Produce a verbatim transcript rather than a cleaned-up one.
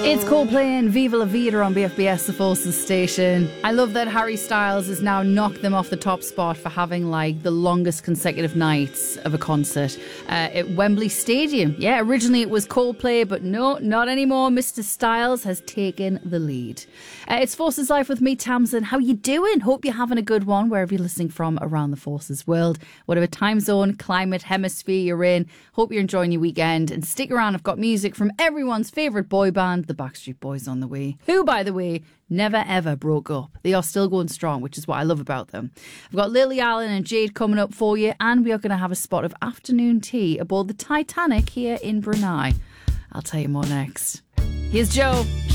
It's Coldplay and Viva La Vida on B F B S, the Forces station. I love that Harry Styles has now knocked them off the top spot for having like the longest consecutive nights of a concert uh, at Wembley Stadium. Yeah, originally it was Coldplay, but no, not anymore. Mister Styles has taken the lead. Uh, it's Forces Life with me, Tamsin. How you doing? Hope you're having a good one wherever you're listening from around the Forces world. Whatever time zone, climate, hemisphere you're in. Hope you're enjoying your weekend. And stick around, I've got music from everyone's favourite boy band, the Backstreet Boys, on the way. Who, by the way, never ever broke up. They are still going strong, which is what I love about them. I've got Lily Allen and Jade coming up for you, and we are going to have a spot of afternoon tea aboard the Titanic here in Brunei. I'll tell you more next. Here's Joe.